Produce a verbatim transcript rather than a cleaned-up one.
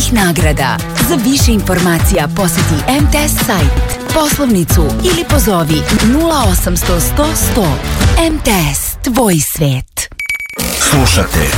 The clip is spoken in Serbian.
novih nagrada. Za više informacija poseti M T S sajt, poslovnicu ili pozovi nula osam sto sto sto. M T S, tvoj svet. Slušate